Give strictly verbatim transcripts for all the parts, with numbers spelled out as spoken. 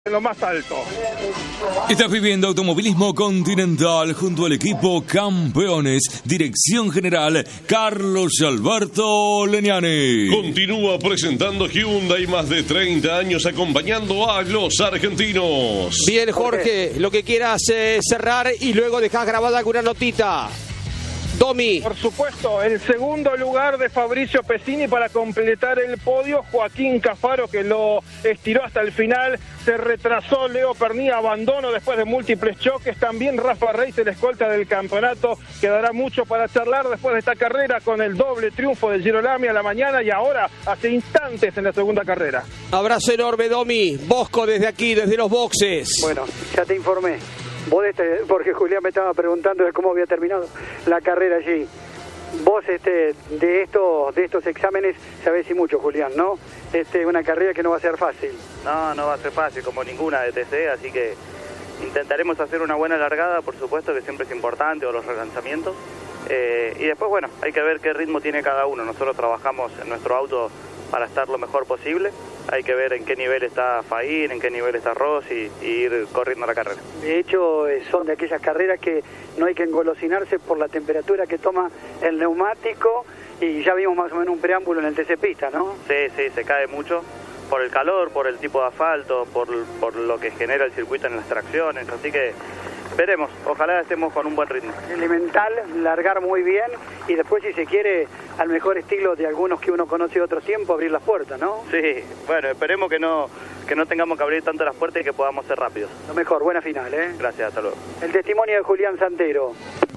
en lo más alto. Estás viviendo Automovilismo Continental junto al equipo Campeones. Dirección General Carlos Alberto Leniani. Continúa presentando Hyundai, más de treinta años acompañando a los argentinos. Bien, Jorge, lo que quieras eh, cerrar y luego dejas grabada alguna notita. Domi. Por supuesto, el segundo lugar de Fabricio Pesini para completar el podio. Joaquín Cafaro, que lo estiró hasta el final. Se retrasó Leo Pernía, abandono después de múltiples choques. También Rafa Reis, el escolta del campeonato. Quedará mucho para charlar después de esta carrera con el doble triunfo de Girolami a la mañana y ahora hace instantes en la segunda carrera. Abrazo enorme, Domi. Bosco desde aquí, desde los boxes. Bueno, ya te informé. Vos, este, porque Julián me estaba preguntando de cómo había terminado la carrera allí. Vos este, de estos de estos exámenes sabés y mucho, Julián, ¿no? Este, una carrera que no va a ser fácil. No, no va a ser fácil, como ninguna de T C, así que intentaremos hacer una buena largada, por supuesto, que siempre es importante, o los relanzamientos. Eh, y después, bueno, hay que ver qué ritmo tiene cada uno. Nosotros trabajamos en nuestro auto para estar lo mejor posible. Hay que ver en qué nivel está Faín, en qué nivel está Ross y, y ir corriendo la carrera. De hecho, son de aquellas carreras que no hay que engolosinarse por la temperatura que toma el neumático, y ya vimos más o menos un preámbulo en el T C Pista, ¿no? Sí, sí, se cae mucho por el calor, por el tipo de asfalto, por, por lo que genera el circuito en las tracciones, así que veremos, ojalá estemos con un buen ritmo. Elemental, largar muy bien y después, si se quiere, al mejor estilo de algunos que uno conoce de otro tiempo, abrir las puertas, ¿no? Sí, bueno, esperemos que no que no tengamos que abrir tanto las puertas y que podamos ser rápidos. Lo mejor, buena final, ¿eh? Gracias, hasta luego. El testimonio de Julián Santero.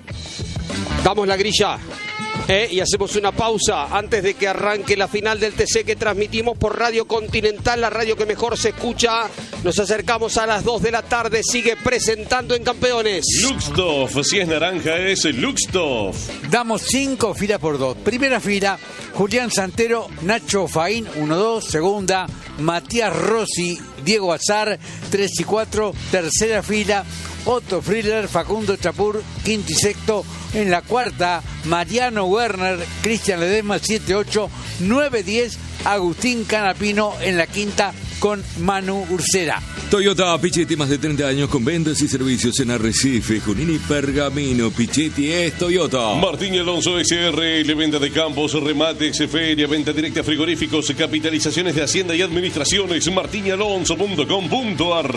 Damos la grilla. Eh, y hacemos una pausa antes de que arranque la final del T C que transmitimos por Radio Continental, la radio que mejor se escucha. Nos acercamos a las dos de la tarde, sigue presentando en Campeones. Luxdorf, si es naranja es Luxdorf. Damos cinco filas por dos. Primera fila, Julián Santero, Nacho Faín, uno dos. Segunda, Matías Rossi, Diego Azar, tres y cuatro. Tercera fila, Otto Friller, Facundo Chapur, quinto y sexto. En la cuarta, Mariano Werner, Cristian Ledesma, siete ocho. nueve diez, Agustín Canapino en la quinta con Manu Ursera. Toyota Pichetti, más de treinta años con ventas y servicios en Arrecife, Junín y Pergamino. Pichetti es Toyota. Martín Alonso S R L, venta de campos, remates, feria, venta directa, frigoríficos, capitalizaciones de Hacienda y Administraciones. martín alonso punto com punto a r.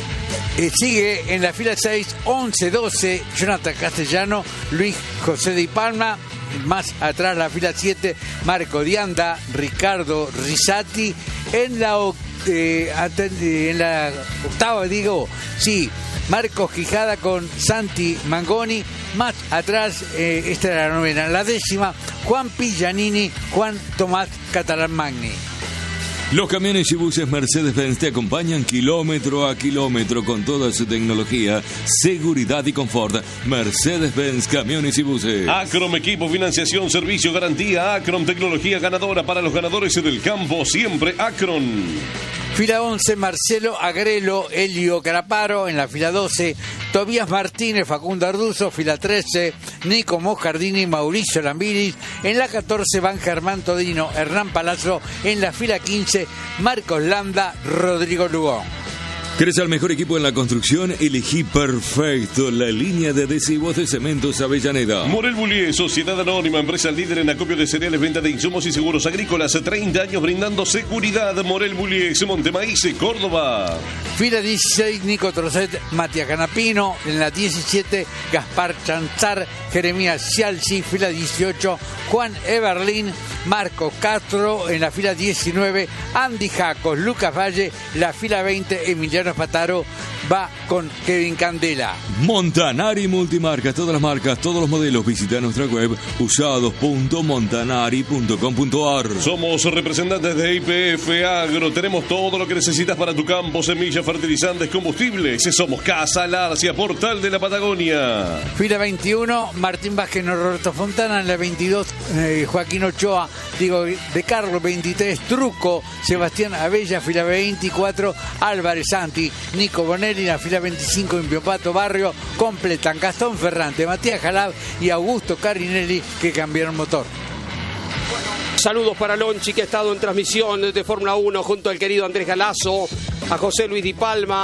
Eh, sigue en la fila seis, once doce, Jonathan Castellano, Luis José de Palma. Más atrás la fila siete, Marco Dianda, Ricardo Risati. En la, eh, en la octava, digo, sí, Marcos Quijada con Santi Mangoni. Más atrás, eh, esta era la novena. La décima, Juan Pillanini, Juan Tomás Catalán Magni. Los camiones y buses Mercedes-Benz te acompañan kilómetro a kilómetro con toda su tecnología, seguridad y confort. Mercedes-Benz Camiones y Buses. Acrom, equipo, financiación, servicio, garantía. Acrom, tecnología ganadora para los ganadores del campo. Siempre Acron. Fila once, Marcelo Agrelo, Elio Caraparo. En la fila doce, Tobías Martínez, Facundo Arduzo. Fila trece, Nico Moscardini, Mauricio Lambiris. En la catorce, van Germán Todino, Hernán Palazzo. En la fila quince, Marcos Landa, Rodrigo Lugón. ¿Querés al mejor equipo en la construcción? Elegí perfecto la línea de adhesivos de Cementos Avellaneda. Morel Bullier, Sociedad Anónima, empresa líder en acopio de cereales, venta de insumos y seguros agrícolas. treinta años brindando seguridad. Morel Bullier, Montemaíz, Córdoba. Fila dieciséis, Nico Trocet, Matías Canapino. En la diecisiete, Gaspar Chanzar, Jeremías Cialci. Fila dieciocho, Juan Everlin, Marco Castro. En la fila diecinueve, Andy Jacos, Lucas Valle. La fila veinte, Emiliano Pataro va con Kevin Candela. Montanari Multimarcas, todas las marcas, todos los modelos. Visita nuestra web usados punto montanari punto com punto a r. Somos representantes de I P F Agro. Tenemos todo lo que necesitas para tu campo: semillas, fertilizantes, combustibles. Somos Casa Larcia, Portal de la Patagonia. Fila veintiuno, Martín Vázquez, Roberto Fontana. En la veintidós, eh, Joaquín Ochoa, digo, de Carlos. veintitrés, Truco, Sebastián Abella. Fila veinticuatro, Álvarez Santi, Nico Bonelli. En la fila veinticinco, Impiopato Barrio. Completan Gastón Ferrante, Matías Jalab y Augusto Carinelli, que cambiaron motor. Saludos para Lonchi, que ha estado en transmisión de Fórmula uno junto al querido Andrés Galazo. a José Luis Di Palma.